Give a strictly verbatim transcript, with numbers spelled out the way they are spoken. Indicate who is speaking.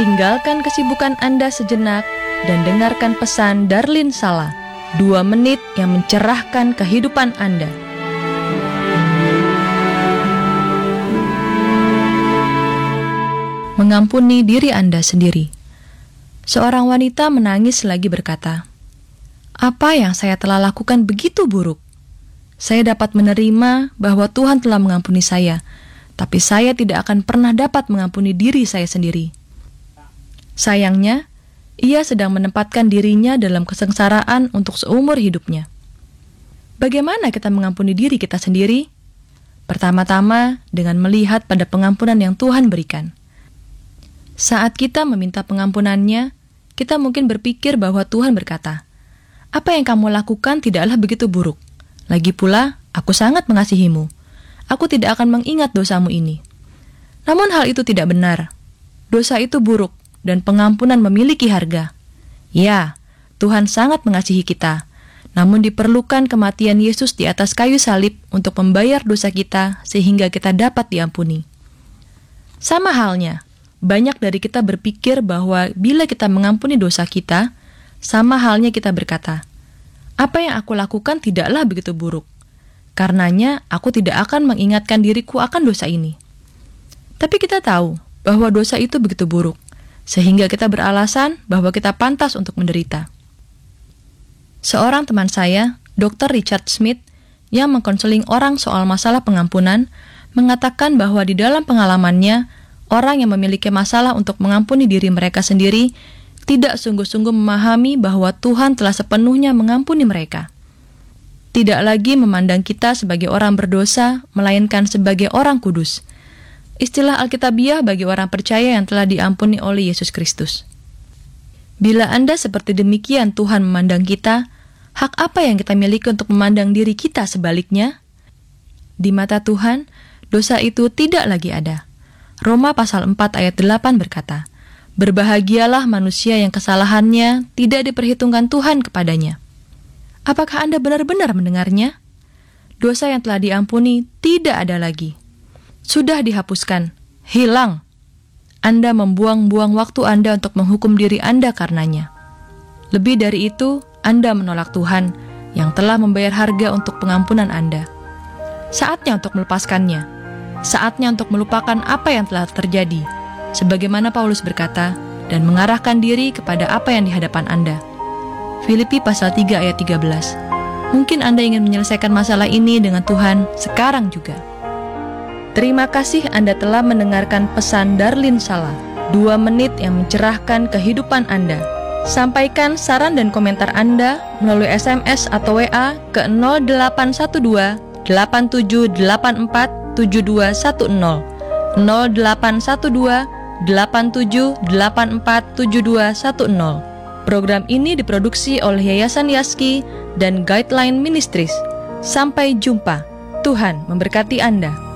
Speaker 1: Tinggalkan kesibukan Anda sejenak dan dengarkan pesan Darlin Sala, dua menit yang mencerahkan kehidupan Anda. Mengampuni diri Anda sendiri. Seorang wanita menangis lagi berkata, "Apa yang saya telah lakukan begitu buruk? Saya dapat menerima bahwa Tuhan telah mengampuni saya, tapi saya tidak akan pernah dapat mengampuni diri saya sendiri." Sayangnya, ia sedang menempatkan dirinya dalam kesengsaraan untuk seumur hidupnya. Bagaimana kita mengampuni diri kita sendiri? Pertama-tama, dengan melihat pada pengampunan yang Tuhan berikan. Saat kita meminta pengampunannya, kita mungkin berpikir bahwa Tuhan berkata, "Apa yang kamu lakukan tidaklah begitu buruk. Lagi pula, aku sangat mengasihimu. Aku tidak akan mengingat dosamu ini." Namun hal itu tidak benar. Dosa itu buruk, dan pengampunan memiliki harga. Ya, Tuhan sangat mengasihi kita, namun diperlukan kematian Yesus di atas kayu salib untuk membayar dosa kita sehingga kita dapat diampuni. Sama halnya, banyak dari kita berpikir bahwa bila kita mengampuni dosa kita, sama halnya kita berkata, "Apa yang aku lakukan tidaklah begitu buruk. Karenanya, aku tidak akan mengingatkan diriku akan dosa ini." Tapi kita tahu bahwa dosa itu begitu buruk, sehingga kita beralasan bahwa kita pantas untuk menderita. Seorang teman saya, dokter Richard Smith, yang mengkonseling orang soal masalah pengampunan, mengatakan bahwa di dalam pengalamannya, orang yang memiliki masalah untuk mengampuni diri mereka sendiri tidak sungguh-sungguh memahami bahwa Tuhan telah sepenuhnya mengampuni mereka. Tidak lagi memandang kita sebagai orang berdosa, melainkan sebagai orang kudus. Istilah Alkitabiah bagi orang percaya yang telah diampuni oleh Yesus Kristus. Bila Anda seperti demikian Tuhan memandang kita, hak apa yang kita miliki untuk memandang diri kita sebaliknya? Di mata Tuhan, dosa itu tidak lagi ada. Roma pasal empat ayat delapan berkata, "Berbahagialah manusia yang kesalahannya tidak diperhitungkan Tuhan kepadanya." Apakah Anda benar-benar mendengarnya? Dosa yang telah diampuni tidak ada lagi. Sudah dihapuskan, hilang. Anda membuang-buang waktu Anda untuk menghukum diri Anda karenanya. Lebih dari itu, Anda menolak Tuhan yang telah membayar harga untuk pengampunan Anda. Saatnya untuk melepaskannya. Saatnya untuk melupakan apa yang telah terjadi, sebagaimana Paulus berkata, dan mengarahkan diri kepada apa yang di hadapan Anda. Filipi pasal tiga ayat tiga belas. Mungkin Anda ingin menyelesaikan masalah ini dengan Tuhan sekarang juga. Terima kasih Anda telah mendengarkan pesan Darlin Sala, dua menit yang mencerahkan kehidupan Anda. Sampaikan saran dan komentar Anda melalui S M S atau W A ke nol delapan satu dua delapan tujuh delapan empat tujuh dua satu nol, nol delapan satu dua delapan tujuh delapan empat tujuh dua satu nol. Program ini diproduksi oleh Yayasan Yaski dan Guideline Ministries. Sampai jumpa. Tuhan memberkati Anda.